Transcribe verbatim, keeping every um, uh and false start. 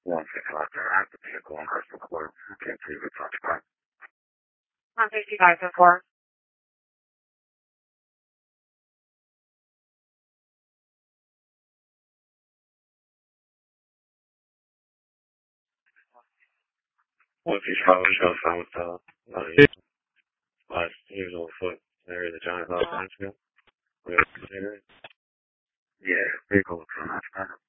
One second, I have to vehicle on Crystal Court. I can't see the touch point. one fifty-five to four. One fifty-five, let's go find with the uh, last usual foot area of the giant house. Yeah, vehicle looks on that.